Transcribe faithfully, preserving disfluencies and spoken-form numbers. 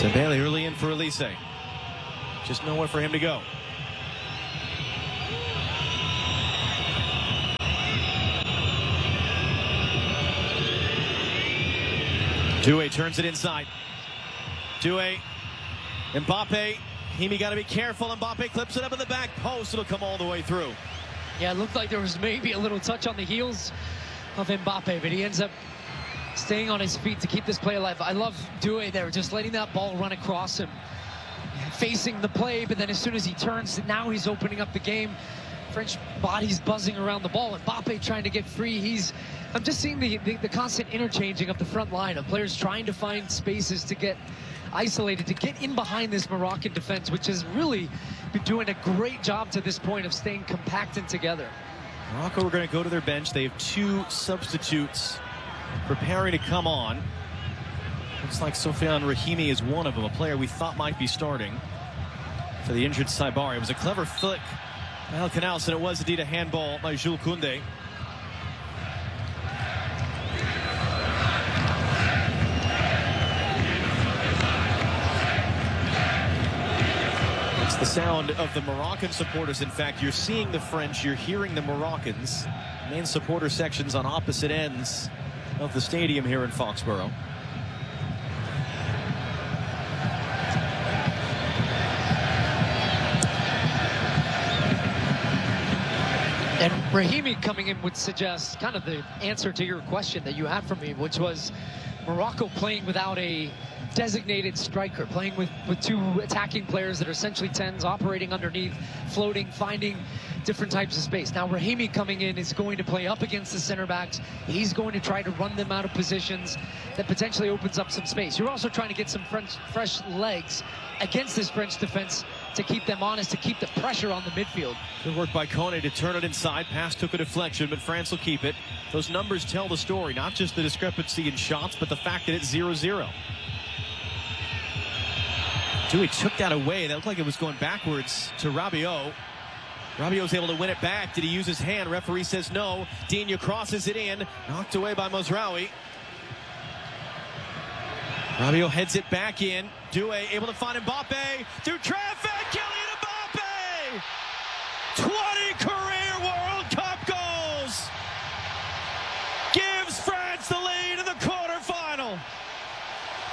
Dembele early in for Elise. Just nowhere for him to go. Doué turns it inside. Doué, Mbappe. Himi got to be careful. Mbappe clips it up in the back post. It'll come all the way through. Yeah, it looked like there was maybe a little touch on the heels of Mbappe, but he ends up staying on his feet to keep this play alive. I love Doué there, just letting that ball run across him, facing the play, but then as soon as he turns, now he's opening up the game. French bodies buzzing around the ball. Mbappe trying to get free. He's, I'm just seeing the, the, the constant interchanging of the front line of players trying to find spaces to get isolated, to get in behind this Moroccan defense, which has really been doing a great job to this point of staying compact and together. Morocco are going to go to their bench. They have two substitutes preparing to come on. Looks like Sofiane Rahimi is one of them, a player we thought might be starting for the injured Saibari. It was a clever flick by El Canals, and it was indeed a handball by Jules Koundé. It's the sound of the Moroccan supporters. In fact, you're seeing the French, you're hearing the Moroccans. Main supporter sections on opposite ends of the stadium here in Foxborough. And Rahimi coming in would suggest kind of the answer to your question that you had for me, which was Morocco playing without a designated striker, playing with, with two attacking players that are essentially tens, operating underneath, floating, finding different types of space. Now Rahimi coming in is going to play up against the center backs. He's going to try to run them out of positions that potentially opens up some space. You're also trying to get some French, fresh legs against this French defense to keep them honest, to keep the pressure on the midfield. Good work by Kone to turn it inside. Pass took a deflection, but France will keep it. Those numbers tell the story, not just the discrepancy in shots, but the fact that it's zero zero. Doué took that away. That looked like it was going backwards to Rabiot. Rabiot's able to win it back. Did he use his hand? Referee says no. Digne crosses it in. Knocked away by Mazraoui. Rabiot heads it back in. Doué able to find Mbappe through traffic.